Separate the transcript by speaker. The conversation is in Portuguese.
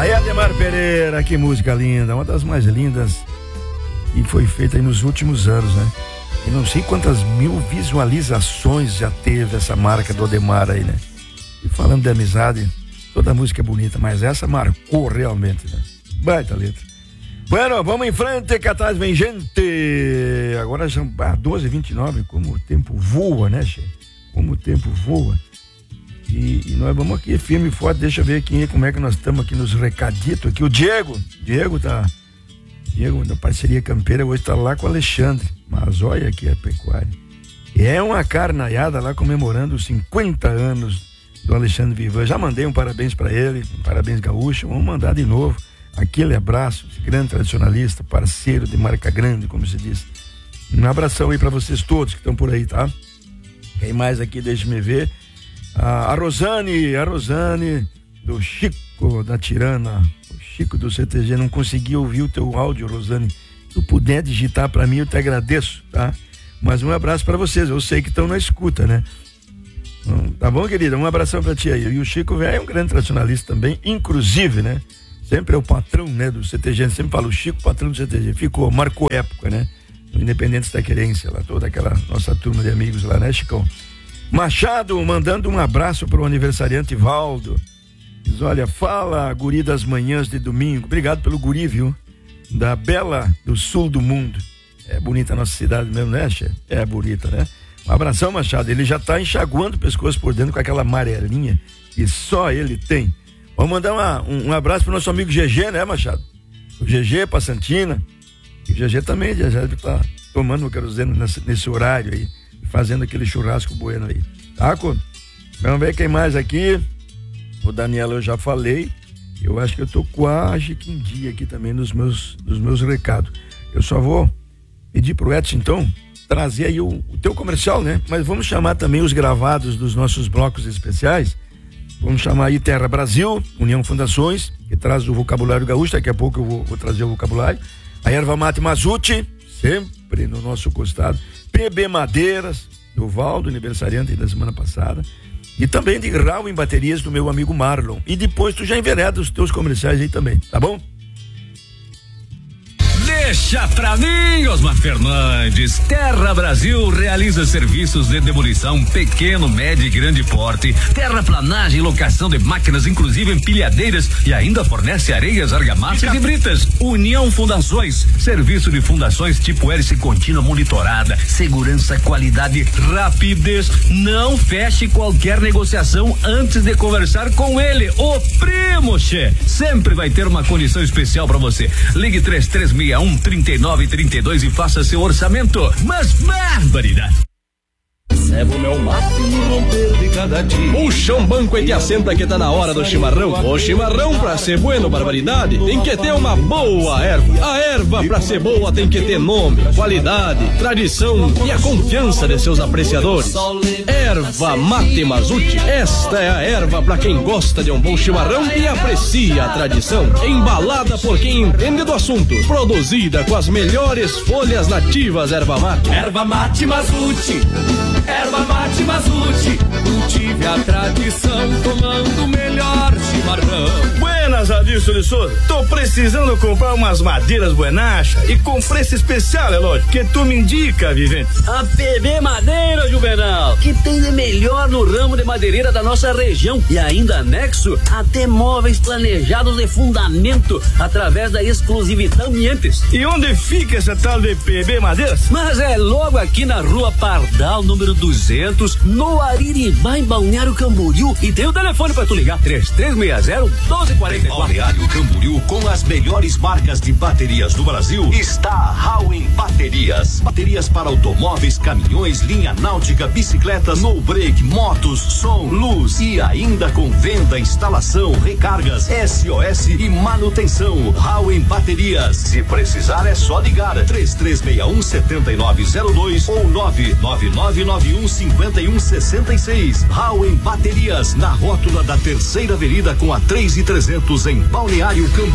Speaker 1: Aí, Ademar Pereira, que música linda, uma das mais lindas e foi feita aí nos últimos anos, né? E não sei quantas mil visualizações já teve essa marca do Ademar aí, né? E falando de amizade, toda música é bonita, mas essa marcou realmente, né? Baita letra. Bueno, vamos em frente, que atrás vem gente. Agora são 12h29, como o tempo voa, né, che? Como o tempo voa. E nós vamos aqui firme e forte, deixa eu ver como é que nós estamos aqui nos recaditos aqui. O Diego da Parceria Campeira hoje tá lá com o Alexandre, mas olha aqui a pecuária. É uma carnaiada lá comemorando os 50 anos do Alexandre Vivan. Já mandei um parabéns para ele, um parabéns gaúcho, vamos mandar de novo aquele abraço, esse grande tradicionalista, parceiro de marca grande, como se diz. Um abração aí para vocês todos que estão por aí, tá? Quem mais aqui, deixa-me ver. A Rosane do Chico da Tirana, o Chico do CTG, não consegui ouvir o teu áudio, Rosane. Se tu puder digitar para mim, eu te agradeço, tá? Mas um abraço para vocês, eu sei que estão na escuta, né? Tá bom, querida? Um abração para ti aí. E o Chico velho é um grande tradicionalista também, inclusive, né? Sempre é o patrão, né, do CTG, sempre fala o Chico, patrão do CTG, marcou época, né? No Independentes da Querência, lá, toda aquela nossa turma de amigos lá, né, Chicão? Machado, mandando um abraço pro aniversariante Valdo. Diz, olha, fala, guri das manhãs de domingo. Obrigado pelo guri, viu? Da Bela do Sul do Mundo. É bonita a nossa cidade mesmo, né, che? É bonita, né? Um abração, Machado. Ele já tá enxaguando o pescoço por dentro com aquela amarelinha que só ele tem. Vamos mandar um abraço pro nosso amigo GG, né, Machado? O GG, pra Santina. O GG também já tá tomando o querosene nesse horário aí, fazendo aquele churrasco bueno aí. Tá, Cô? Vamos ver quem mais aqui. O Daniel eu já falei. Eu acho que eu tô quase que em dia aqui também nos meus recados. Eu só vou pedir pro Edson, então, trazer aí o teu comercial, né? Mas vamos chamar também os gravados dos nossos blocos especiais. Vamos chamar aí Terra Brasil, União Fundações, que traz o vocabulário gaúcho. Daqui a pouco eu vou trazer o vocabulário. A Erva Mate Mazuti, sempre no nosso costado. PB Madeiras, do Valdo, aniversariante da semana passada. E também de Rau em Baterias do meu amigo Marlon. E depois tu já envereda os teus comerciais aí também, tá bom?
Speaker 2: Deixa pra mim, Osmar Fernandes. Terra Brasil realiza serviços de demolição pequeno, médio e grande porte, terraplanagem e locação de máquinas, inclusive empilhadeiras, e ainda fornece areias, argamassas e britas. União Fundações, serviço de fundações tipo hélice contínua monitorada, segurança, qualidade, rapidez. Não feche qualquer negociação antes de conversar com ele, o primo, che. Sempre vai ter uma condição especial pra você. Ligue 3361-3932 e faça seu orçamento. Mas barbaridade!
Speaker 3: Recebo meu mate no romper de cada dia. Puxa um banco e te assenta que tá na hora do chimarrão. O chimarrão pra ser bueno, barbaridade, tem que ter uma boa erva. A erva pra ser boa tem que ter nome, qualidade, tradição e a confiança de seus apreciadores. Erva Mate Mazuti, esta é a erva pra quem gosta de um bom chimarrão e aprecia a tradição. Embalada por quem entende do assunto, produzida com as melhores folhas nativas Erva Mate.
Speaker 4: Erva Mate Mazuti, Erva Mate Mazuti, cultive a tradição, tomando o melhor chimarrão.
Speaker 5: Buenas, Adilson de Souza. Tô precisando comprar umas madeiras buenacha e com preço especial, é lógico, que tu me indica, Vivente.
Speaker 6: A PB Madeira, Juvenal, que tem de melhor no ramo de madeireira da nossa região e ainda anexo até móveis planejados de fundamento através da exclusividade Mientes.
Speaker 5: E onde fica essa tal de PB Madeiras?
Speaker 6: Mas é logo aqui na Rua Pardal, número 200, no Ariribá, em Balneário Camboriú. E tem o telefone pra tu ligar, 3360-1244.
Speaker 2: Balneário Camboriú, com as melhores marcas de baterias do Brasil, está a Howen Baterias. Baterias para automóveis, caminhões, linha náutica, bicicletas, no break, motos, som, luz e ainda com venda, instalação, recargas, SOS e manutenção. Howen Baterias. Se precisar é só ligar 3361-7902 ou 99991-5166. Howen Baterias, na rótula da Terceira Avenida com a 3.300 em Balneário Camboriú.